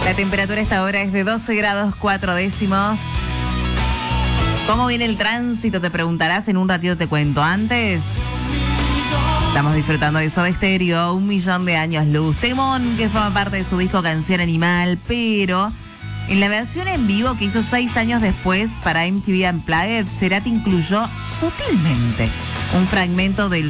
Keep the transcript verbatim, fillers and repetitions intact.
La temperatura a esta hora es de doce grados cuatro décimos. ¿Cómo viene el tránsito? Te preguntarás, en un ratito te cuento. Antes, estamos disfrutando de Soda Stereo, Un Millón de Años Luz. Temón que forma parte de su disco Canción Animal, pero en la versión en vivo que hizo seis años después para M T V Unplugged, Cerati incluyó sutilmente un fragmento del